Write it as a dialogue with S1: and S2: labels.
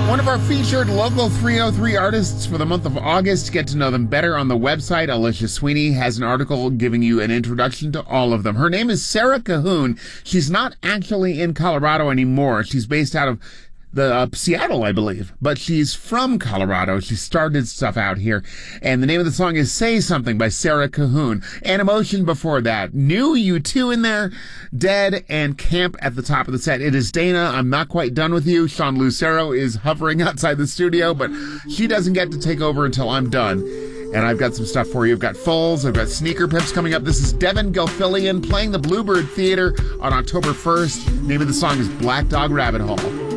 S1: One of our featured local 303 artists for the month of August. Get to know them better on the website. Alicia Sweeney has an article giving you an introduction to all of them. Her name is Sarah Cahoon. She's not actually in Colorado anymore. She's based out of Seattle, I believe, but she's from Colorado. She started stuff out here, and the name of the song is Say Something by Sarah Cahoon. Animotion before that. New U2 in there, Dead, and Camp at the top of the set. It is Dana. I'm not quite done with you. Sean Lucero is hovering outside the studio, but she doesn't get to take over until I'm done. And I've got some stuff for you. I've got Foals. I've got Sneaker Pips coming up. This is Devin Gilfillian playing the Bluebird Theater on October 1st. Name of the song is Black Dog Rabbit Hole.